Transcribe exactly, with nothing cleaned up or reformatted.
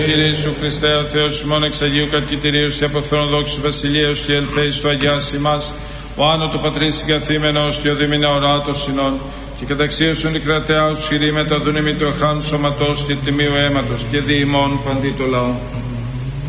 Κύριε Ιησού Χριστέ, ο Θεός ημών εξ Αγίου Καρκιτηρίου και αποθρόν δόξου βασιλείου και ελθέης του αγιάσει μας, ο άνω του πατρίς συγκαθήμενος και ο δίμηνα οράτος συνών, και καταξίωσον η κρατεά ους χειρή με τα δούνημη του εχάνου σωματός και τιμίου αίματος και δι' ημών παντί το λαό.